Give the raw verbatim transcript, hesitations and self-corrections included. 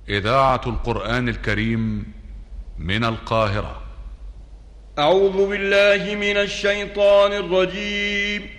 إذاعة القرآن الكريم من القاهرة. أعوذ بالله من الشيطان الرجيم.